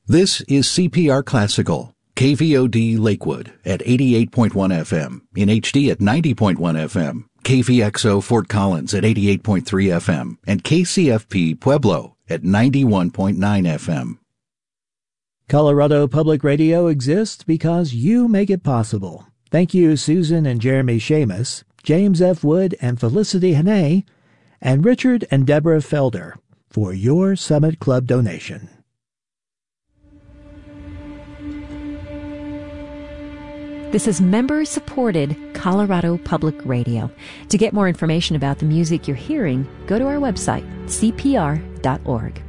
This is CPR Classical, KVOD Lakewood at 88.1 FM, in HD at 90.1 FM, KVXO Fort Collins at 88.3 FM, and KCFP Pueblo at 91.9 FM. Colorado Public Radio exists because you make it possible. Thank you, Susan and Jeremy Shamus, James F. Wood and Felicity Hannay, and Richard and Deborah Felder for your Summit Club donation. This is member-supported Colorado Public Radio. To get more information about the music you're hearing, go to our website, cpr.org.